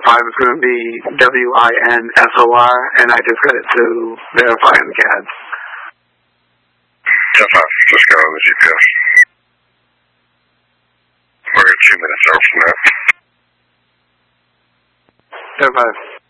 5 is going to be WINSOR, and I just got it to verify on the CAD. 10-5, just got on the GPS. We're 2 minutes out from that. 10-5.